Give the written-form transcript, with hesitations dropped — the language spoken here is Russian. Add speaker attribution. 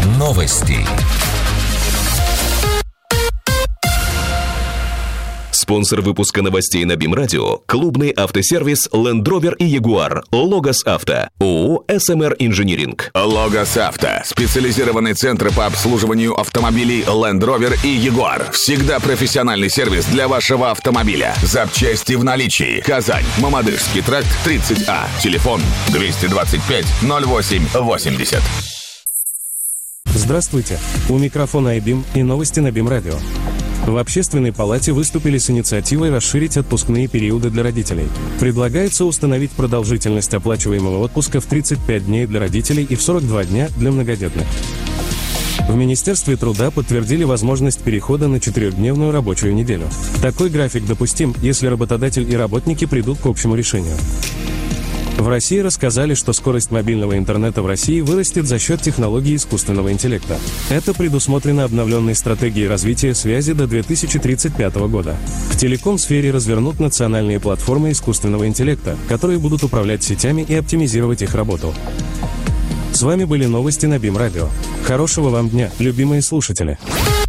Speaker 1: Новости.
Speaker 2: Спонсор выпуска новостей на БИМ-радио – клубный автосервис Land Rover и Jaguar, Logos Авто, ООО «СМР Инжиниринг».
Speaker 3: Logos Авто – специализированный центр по обслуживанию автомобилей Land Rover и Jaguar. Всегда профессиональный сервис для вашего автомобиля. Запчасти в наличии. Казань, Мамадышский тракт, 30А. Телефон 225 08 80.
Speaker 4: Здравствуйте! У микрофона iBIM и новости на БИМ-радио. В Общественной палате выступили с инициативой расширить отпускные периоды для родителей. Предлагается установить продолжительность оплачиваемого отпуска в 35 дней для родителей и в 42 дня для многодетных. В Министерстве труда подтвердили возможность перехода на 4-дневную рабочую неделю. Такой график допустим, если работодатель и работники придут к общему решению. В России рассказали, что скорость мобильного интернета в России вырастет за счет технологий искусственного интеллекта. Это предусмотрено обновленной стратегией развития связи до 2035 года. В телеком-сфере развернут национальные платформы искусственного интеллекта, которые будут управлять сетями и оптимизировать их работу. С вами были новости на БИМ-радио. Хорошего вам дня, любимые слушатели!